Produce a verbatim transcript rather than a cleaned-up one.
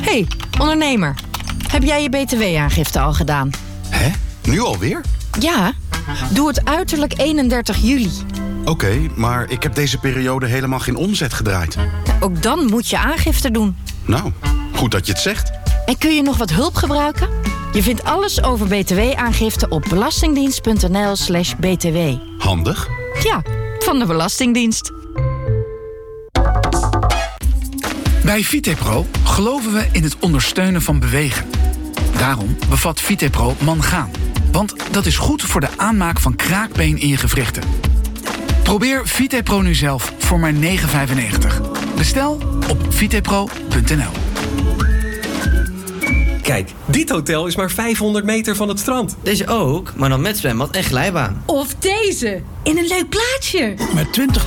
Hey, ondernemer. Heb jij je B T W-aangifte al gedaan? Hè? Nu alweer? Ja, doe het uiterlijk eenendertig juli. Oké, okay, maar ik heb deze periode helemaal geen omzet gedraaid. Ook dan moet je aangifte doen. Nou, goed dat je het zegt. En kun je nog wat hulp gebruiken? Je vindt alles over B T W-aangifte op belastingdienst.nl slash btw. Handig. Ja, van de Belastingdienst. Bij Vitepro geloven we in het ondersteunen van bewegen. Daarom bevat Vitepro mangaan. Want dat is goed voor de aanmaak van kraakbeen in je gewrichten. Probeer Vitepro nu zelf voor maar negen vijfennegentig. Bestel op vitepro punt n l. Kijk, dit hotel is maar vijfhonderd meter van het strand. Deze ook, maar dan met zwembad en glijbaan. Of deze, in een leuk plaatsje. Met twintig